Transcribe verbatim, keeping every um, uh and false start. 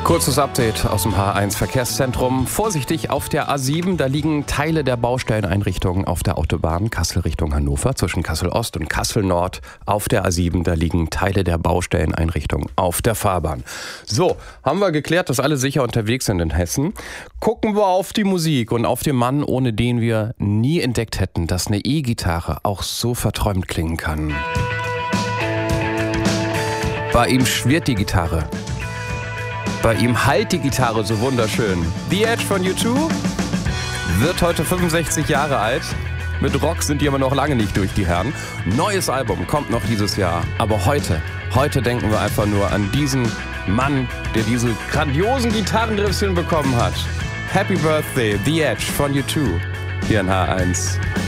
Kurzes Update aus dem H eins Verkehrszentrum. Vorsichtig auf der A sieben, da liegen Teile der Baustelleneinrichtungen auf der Autobahn Kassel Richtung Hannover zwischen Kassel Ost und Kassel Nord. Auf der A sieben, da liegen Teile der Baustelleneinrichtungen auf der Fahrbahn. So, haben wir geklärt, dass alle sicher unterwegs sind in Hessen. Gucken wir auf die Musik und auf den Mann, ohne den wir nie entdeckt hätten, dass eine E-Gitarre auch so verträumt klingen kann. Bei ihm schwirrt die Gitarre. Bei ihm hallt die Gitarre so wunderschön. The Edge von U zwei wird heute fünfundsechzig Jahre alt. Mit Rock sind die aber noch lange nicht durch, die Herren. Neues Album kommt noch dieses Jahr. Aber heute, heute denken wir einfach nur an diesen Mann, der diese grandiosen Gitarrenriffs hinbekommen hat. Happy Birthday, The Edge von U zwei hier in H eins.